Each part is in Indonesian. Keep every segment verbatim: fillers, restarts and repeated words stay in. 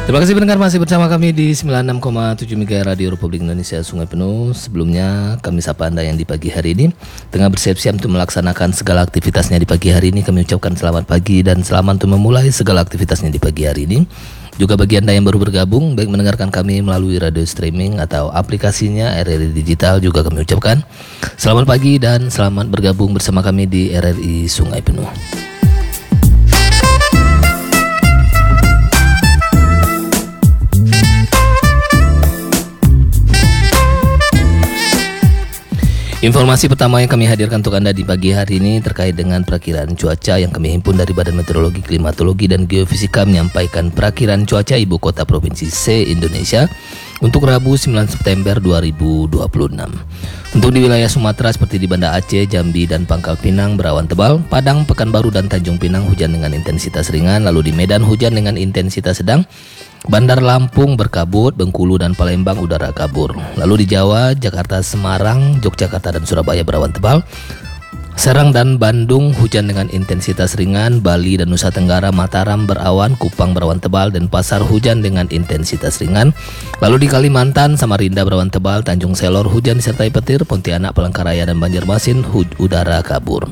Terima kasih pendengar masih bersama kami di sembilan puluh enam koma tujuh MHz Radio Republik Indonesia Sungai Penuh. Sebelumnya kami sapa Anda yang di pagi hari ini tengah bersiap-siap untuk melaksanakan segala aktivitasnya di pagi hari ini. Kami ucapkan selamat pagi dan selamat untuk memulai segala aktivitasnya di pagi hari ini. Juga bagi Anda yang baru bergabung, baik mendengarkan kami melalui radio streaming atau aplikasinya R R I Digital, juga kami ucapkan selamat pagi dan selamat bergabung bersama kami di R R I Sungai Penuh. Informasi pertama yang kami hadirkan untuk Anda di pagi hari ini terkait dengan perakiraan cuaca yang kami himpun dari Badan Meteorologi, Klimatologi, dan Geofisika menyampaikan perakiraan cuaca Ibu Kota Provinsi C Indonesia untuk Rabu sembilan September dua ribu dua puluh enam. Untuk di wilayah Sumatera seperti di Banda Aceh, Jambi, dan Pangkal Pinang berawan tebal, Padang, Pekanbaru, dan Tanjung Pinang hujan dengan intensitas ringan, lalu di Medan hujan dengan intensitas sedang, Bandar Lampung berkabut, Bengkulu dan Palembang udara kabur. Lalu di Jawa, Jakarta, Semarang, Yogyakarta dan Surabaya berawan tebal. Serang dan Bandung hujan dengan intensitas ringan, Bali dan Nusa Tenggara, Mataram berawan, Kupang berawan tebal, dan Pasar hujan dengan intensitas ringan. Lalu di Kalimantan, Samarinda berawan tebal, Tanjung Selor hujan disertai petir, Pontianak, Palangkaraya dan Banjarmasin udara kabur.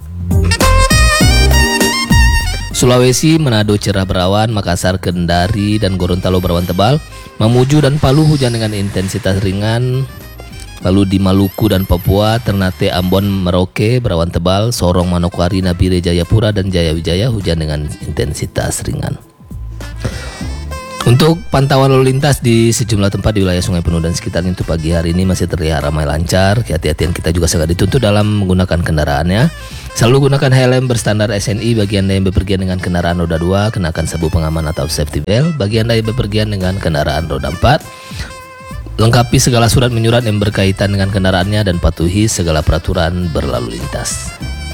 Sulawesi, Manado cerah berawan, Makassar, Kendari, dan Gorontalo berawan tebal, Mamuju dan Palu hujan dengan intensitas ringan. Lalu di Maluku dan Papua, Ternate, Ambon, Merauke berawan tebal, Sorong, Manokwari, Nabire, Jayapura, dan Jayawijaya hujan dengan intensitas ringan. Untuk pantauan lalu lintas di sejumlah tempat di wilayah Sungai Penuh dan sekitarnya untuk pagi hari ini masih terlihat ramai lancar. Kehati-hatian kita juga sangat dituntut dalam menggunakan kendaraannya. Selalu gunakan helm berstandar S N I bagi Anda yang bepergian dengan kendaraan roda dua, kenakan sabuk pengaman atau safety belt. Bagi Anda yang bepergian dengan kendaraan roda empat, lengkapi segala surat menyurat yang berkaitan dengan kendaraannya dan patuhi segala peraturan berlalu lintas.